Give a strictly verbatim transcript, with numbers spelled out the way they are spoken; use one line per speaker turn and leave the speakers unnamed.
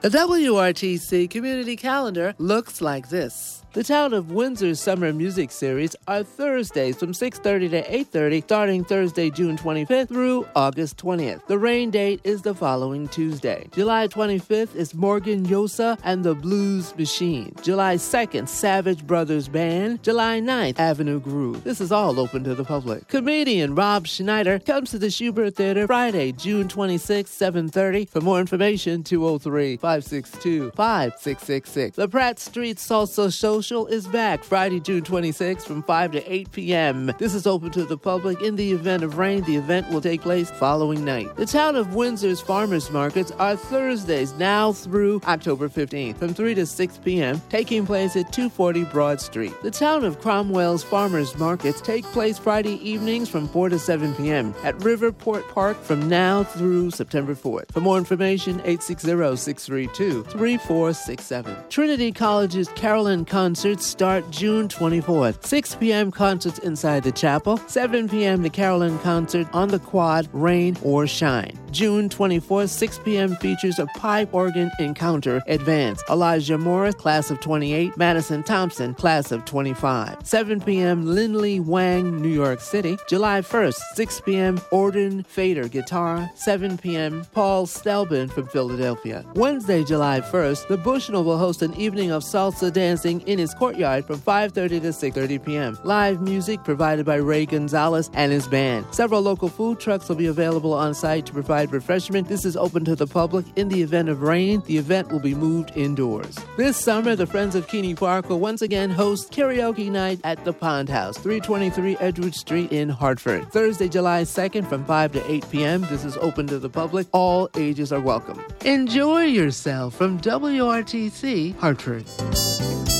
The W R T C Community Calendar looks like this. The Town of Windsor's Summer Music Series are Thursdays from six thirty to eight thirty, starting Thursday, June twenty-fifth through August twentieth. The rain date is the following Tuesday. July twenty-fifth is Morgan Yosa and the Blues Machine. July second, Savage Brothers Band. July ninth, Avenue Groove. This is all open to the public. Comedian Rob Schneider comes to the Schubert Theater Friday, June twenty-sixth, seven thirty. For more information, two oh three, five six two, five six six six. The Pratt Street Salsa Social is back Friday, June twenty-sixth from five to eight p.m. This is open to the public. In the event of rain, the event will take place following night. The Town of Windsor's farmers markets are Thursdays now through October fifteenth from three to six p.m., taking place at two forty Broad Street. The Town of Cromwell's farmers markets take place Friday evenings from four to seven p.m. at Riverport Park from now through September fourth. For more information, eight six zero, six three two, three four six seven. Trinity College's Carolyn Concerts start June twenty-fourth. six p.m. concerts inside the chapel. seven p.m. the Carolyn Concert on the Quad, rain or shine. June twenty-fourth, six p.m. features a pipe organ encounter advance. Elijah Morris, class of twenty-eight. Madison Thompson, class of twenty-five. seven p.m. Lindley Wang, New York City. July first, six p.m. Orden Fader guitar. seven p.m. Paul Stelben from Philadelphia. Wednesday, July first, the Bushnell will host an evening of salsa dancing in his courtyard from five thirty to six thirty p.m. Live music provided by Ray Gonzalez and his band. Several local food trucks will be available on site to provide refreshment. This is open to the public. In the event of rain, the event will be moved indoors. This summer, the Friends of Keeney Park will once again host karaoke night at the Pond House, three twenty-three Edgewood Street in Hartford. Thursday, July second from five to eight p.m. This is open to the public. All ages are welcome. Enjoy yourself from W R T C Hartford.